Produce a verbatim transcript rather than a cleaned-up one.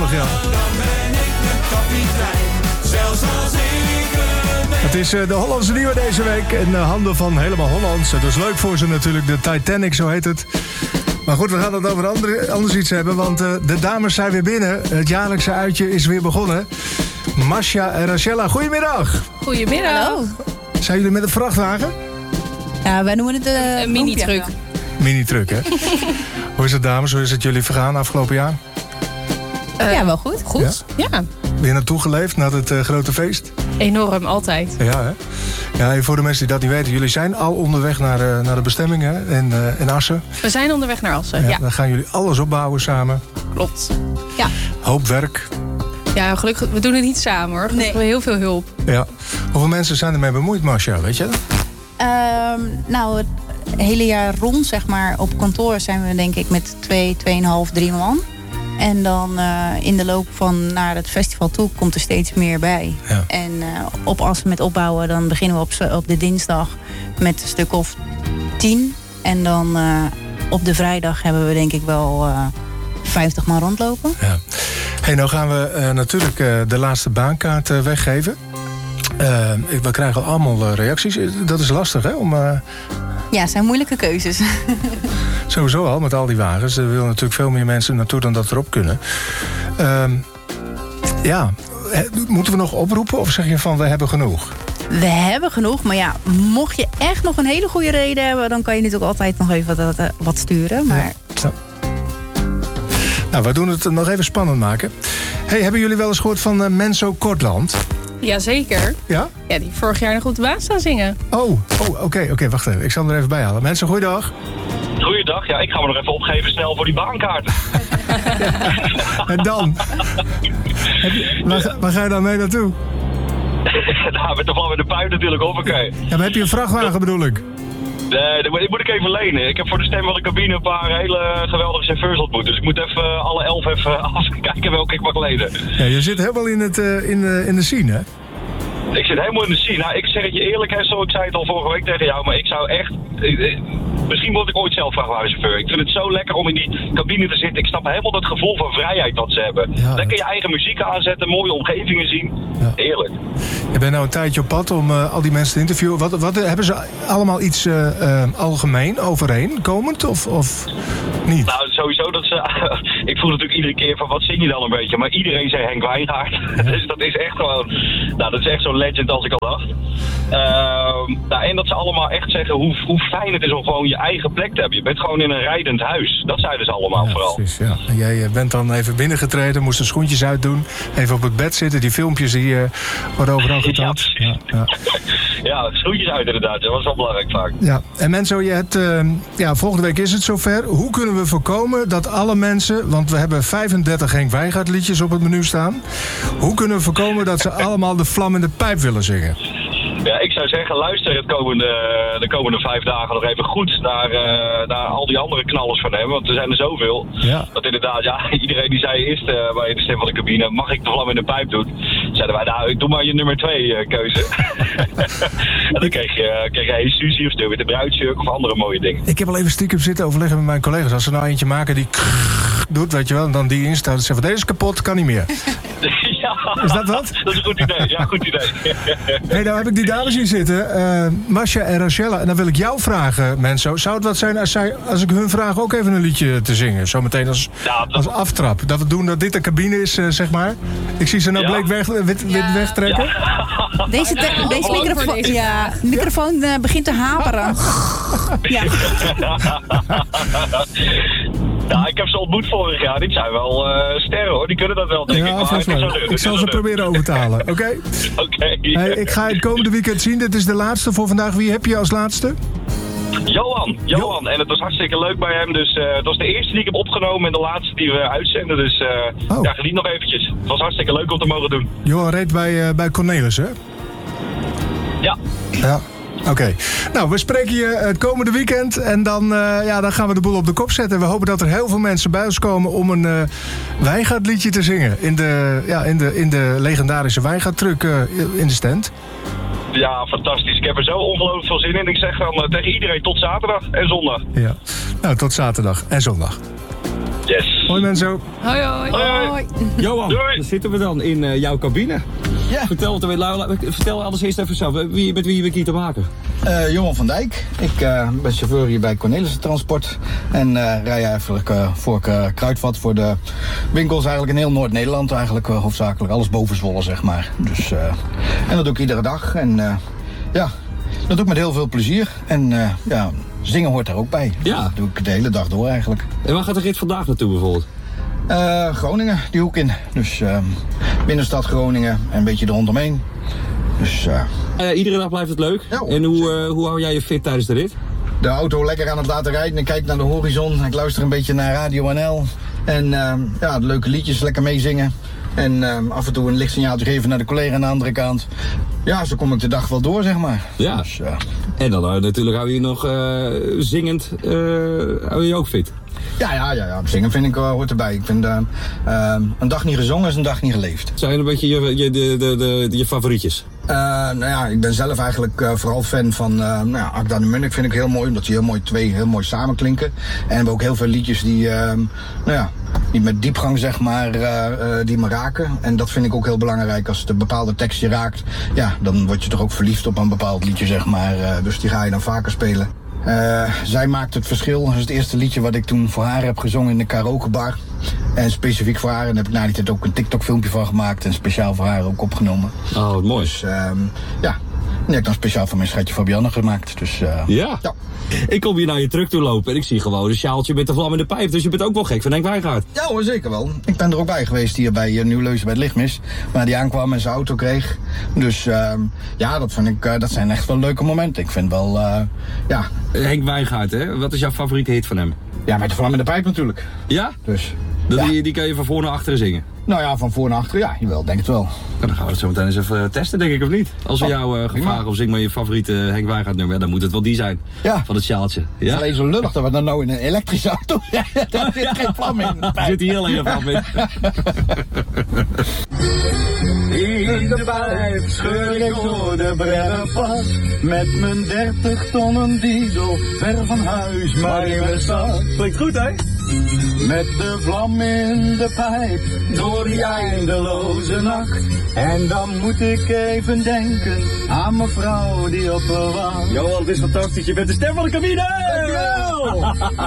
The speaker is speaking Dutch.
geweldig, ja. Dan ben ik de kapitein, zelfs als ik het weet. Het is uh, de Hollandse nieuwe deze week in de handen van Helemaal Hollands. Dat is leuk voor ze natuurlijk, de Titanic, zo heet het. Maar goed, we gaan het over andere, anders iets hebben, want uh, de dames zijn weer binnen. Het jaarlijkse uitje is weer begonnen. Masha en Rachella, goedemiddag. Goedemiddag. Hallo. Zijn jullie met een vrachtwagen? Ja, wij noemen het uh, een mini-truck. Mini-truck, hè? Hoe is het, dames? Hoe is het jullie vergaan afgelopen jaar? Uh, ja, wel goed. Goed, ja. ja. Ben je naartoe geleefd, naar het uh, grote feest? Enorm, altijd. Ja, hè? Ja, voor de mensen die dat niet weten, jullie zijn al onderweg naar, uh, naar de bestemming, hè? In, uh, in Assen. We zijn onderweg naar Assen, ja. ja. Dan gaan jullie alles opbouwen samen. Klopt. Ja. Hoop werk. Ja, gelukkig, we doen het niet samen, hoor. Nee. We hebben heel veel hulp. Ja. Hoeveel mensen zijn ermee bemoeid, Masha, weet je dat? Um, nou, het hele jaar rond, zeg maar, op kantoor zijn we denk ik met twee, tweeënhalf, drie man. En dan uh, in de loop van naar het festival toe komt er steeds meer bij. Ja. En uh, op Assen met opbouwen, dan beginnen we op, op de dinsdag met een stuk of tien. En dan uh, op de vrijdag hebben we denk ik wel uh, vijftig man rondlopen. Ja. Hey, nou gaan we uh, natuurlijk uh, de laatste baankaart uh, weggeven. Uh, we krijgen allemaal uh, reacties. Dat is lastig, hè? Om, uh... Ja, het zijn moeilijke keuzes. Sowieso al, met al die wagens. Er willen natuurlijk veel meer mensen naartoe dan dat erop kunnen. Uh, ja, moeten we nog oproepen of zeg je van we hebben genoeg? We hebben genoeg, maar ja, mocht je echt nog een hele goede reden hebben, dan kan je natuurlijk altijd nog even wat, wat sturen. Maar... Ja. Nou, we doen het nog even spannend maken. Hey, hebben jullie wel eens gehoord van uh, Menzo Kortland? Jazeker. Ja? Ja, die vorig jaar nog op de baan staan zingen. Oh, oh oké, okay, okay, wacht even. Ik zal hem er even bij halen. Mensen, goeiedag. Goeiedag. Ja, ik ga me nog even opgeven snel voor die baankaart. Ja. En dan? Heb je, waar, waar ga je dan mee naartoe? Nou, met de vlam in de pijp natuurlijk, hoppakee. Ja, maar heb je een vrachtwagen bedoel ik? Nee, die moet ik even lenen. Ik heb voor de stem van de cabine een paar hele geweldige chauffeurs ontmoet. Dus ik moet even alle elf even afkijken welke ik mag lenen. Ja, je zit helemaal in, het, uh, in, uh, in de scene, hè? Ik zit helemaal in de scene. Nou, ik zeg het je eerlijk, hè, zo, ik zei het al vorige week tegen jou, maar ik zou echt... Ik, misschien word ik ooit zelf vrachtwagenchauffeur. Ik vind het zo lekker om in die cabine te zitten. Ik snap helemaal dat gevoel van vrijheid dat ze hebben. Ja, lekker je eigen muziek aanzetten, mooie omgevingen zien. Ja. Heerlijk. Je bent nou een tijdje op pad om uh, al die mensen te interviewen. Wat, wat, hebben ze allemaal iets uh, uh, algemeen overeenkomend of, of niet? Nou, sowieso dat ze... ik voel natuurlijk iedere keer van wat zing je dan een beetje. Maar iedereen zei Henk Wijngaard. Ja. Dus dat is echt gewoon... Nou, dat is echt zo'n legend als ik al dacht. Uh, nou, en dat ze allemaal echt zeggen hoe, hoe fijn het is om gewoon je eigen plek te hebben. Je bent gewoon in een rijdend huis. Dat zeiden ze allemaal ja, vooral. Precies, ja. En jij bent dan even binnengetreden, moest de schoentjes uitdoen. Even op het bed zitten. Die filmpjes die uh, worden overal getoond. Ja, ja. ja, schoentjes uit inderdaad. Dat was wel belangrijk vaak. Ja. En Menzo, je hebt, uh, ja, volgende week is het zover. Hoe kunnen we voorkomen dat alle mensen... Want we hebben vijfendertig Henk Wijngaard liedjes op het menu staan. Hoe kunnen we voorkomen dat ze allemaal de vlam in de pijp willen zingen? Ja, ik zou zeggen, luister het komende, de komende vijf dagen nog even goed naar, uh, naar al die andere knallers van hem. Want er zijn er zoveel. Ja. Dat inderdaad, ja, iedereen die zei eerst uh, bij de stem van de cabine, mag ik de vlam in de pijp doen? Zeiden wij, nou, doe maar je nummer twee uh, keuze. En dan kreeg je, kreeg je hey, Suzy of Stil met de bruidsjurk of andere mooie dingen. Ik heb al even stiekem zitten overleggen met mijn collega's. Als ze nou eentje maken die doet, weet je wel, en dan die instaat en zeggen, deze is kapot, kan niet meer. Ja, is dat wat? Dat is een goed idee, ja, goed idee. Hey, nou heb ik die dames hier zitten, uh, Masha en Rachella. En dan wil ik jou vragen, Menzo. Zou het wat zijn als, zij, als ik hun vraag ook even een liedje te zingen? Zometeen als, ja, als aftrap. Dat we doen dat dit de cabine is, uh, zeg maar. Ik zie ze nou ja. bleek weg, wit, wit ja. wegtrekken. Ja. Deze, te, deze microfoon, ja, microfoon uh, begint te haperen. Ja. Ja, ik heb ze ontmoet vorig jaar. Dit zijn wel uh, sterren hoor. Die kunnen dat wel, denk ja, ik. Maar ik, ik, ik zal ze proberen over te halen, oké? Okay? Oké. Okay. Hey, ik ga het komende weekend zien. Dit is de laatste voor vandaag. Wie heb je als laatste? Johan, Johan. Jo. En het was hartstikke leuk bij hem. Dus uh, het was de eerste die ik heb opgenomen en de laatste die we uitzenden. Dus uh, oh. ja, geniet nog eventjes. Het was hartstikke leuk om te mogen doen. Johan reed bij, uh, bij Cornelis, hè? Ja. Ja. Oké. Okay. Nou, we spreken je het komende weekend. En dan, uh, ja, dan gaan we de boel op de kop zetten. We hopen dat er heel veel mensen bij ons komen om een uh, Wijngaardliedje te zingen. In de, ja, in de, in de legendarische Wijngaardtruck uh, in de stand. Ja, fantastisch. Ik heb er zo ongelooflijk veel zin in. Ik zeg dan uh, tegen iedereen tot zaterdag en zondag. Ja. Nou, tot zaterdag en zondag. Yes. Hoi Menzo. Hoi, hoi. Hoi, hoi. Johan, Doei. daar zitten we dan in uh, jouw cabine. Ja. Vertel, het, vertel alles eerst even zelf. Wie, met wie heb ik hier te maken? Uh, Johan van Dijk. Ik uh, ben chauffeur hier bij Cornelissen Transport. En uh, rij eigenlijk uh, voor uh, Kruidvat voor de winkels eigenlijk in heel Noord-Nederland. Eigenlijk uh, hoofdzakelijk alles boven Zwolle, zeg maar. Dus, uh, en dat doe ik iedere dag. En uh, ja, dat doe ik met heel veel plezier. En uh, ja, zingen hoort daar ook bij. Ja. Dat doe ik de hele dag door eigenlijk. En waar gaat de rit vandaag naartoe bijvoorbeeld? Uh, Groningen, die hoek in. Dus uh, binnenstad Groningen en een beetje er rondomheen. Dus, uh, uh, iedere dag blijft het leuk. Ja, en hoe, uh, hoe hou jij je fit tijdens de rit? De auto lekker aan het laten rijden. Ik kijk naar de horizon. Ik luister een beetje naar Radio N L. En uh, ja, leuke liedjes, lekker meezingen. En uh, af en toe een lichtsignaaltje geven naar de collega aan de andere kant. Ja, zo kom ik de dag wel door, zeg maar. Ja. Dus, uh, en dan uh, natuurlijk hou je nog uh, zingend, uh, hou je je ook fit? Ja, ja, ja, ja. Zingen vind ik uh, hoort erbij. Ik vind uh, uh, een dag niet gezongen is een dag niet geleefd. Zijn een beetje je, je, de, de, de, je favorietjes? Uh, nou ja, ik ben zelf eigenlijk uh, vooral fan van uh, nou ja, Akda de Munnik vind ik heel mooi. Omdat die heel mooi twee heel mooi samen klinken. En we hebben ook heel veel liedjes die, uh, nou ja, die met diepgang zeg maar, uh, uh, die me raken. En dat vind ik ook heel belangrijk. Als het een bepaalde tekst je raakt, ja, dan word je toch ook verliefd op een bepaald liedje zeg maar. Uh, dus die ga je dan vaker spelen. Uh, zij maakt het verschil. Dat is het eerste liedje wat ik toen voor haar heb gezongen in de karaokebar. En specifiek voor haar. En daar heb ik na die tijd ook een TikTok filmpje van gemaakt. En speciaal voor haar ook opgenomen. Oh, wat mooi. Dus uh, ja, die heb ik dan speciaal voor mijn schatje Fabianne gemaakt. Dus, uh, ja. ja. Ik kom hier naar je truck toe lopen en ik zie gewoon een sjaaltje met de vlam in de pijp. Dus je bent ook wel gek van Henk Wijngaard. Ja hoor, zeker wel. Ik ben er ook bij geweest hier bij uh, Nieuw-Leuzen bij het Lichtmis. Waar die aankwam en zijn auto kreeg. Dus uh, ja, dat, vind ik, uh, dat zijn echt wel leuke momenten. Ik vind wel, uh, ja... Henk Wijngaard, hè? Wat is jouw favoriete hit van hem? Ja, met de vlam in de pijp natuurlijk. Ja? Dus, dat ja. Die, die kan je van voor naar achteren zingen? Nou ja, van voor naar achter, ja, jawel, denk het wel. Dan gaan we het zo meteen eens even testen, denk ik, of niet? Als we Oh, jou uh, gaan vragen of zing maar je favoriete Henk Wijngaard nummer, dan moet het wel die zijn. Ja. Van het sjaaltje. Ja? Het is alleen zo lullig dat we dan nou in een elektrische auto rijden. Daar zit geen vlam in. Er zit hier alleen een vlam in. In de pijp scheur ik door de Brennerpad. Met mijn dertig tonnen diesel, ver van huis, maar in mijn stad. Klinkt goed, hè? Met de vlam in de pijp, door die eindeloze nacht. En dan moet ik even denken aan mijn vrouw die op me wacht. Johan, het is fantastisch. Je bent de stem van de cabine! Dankjewel!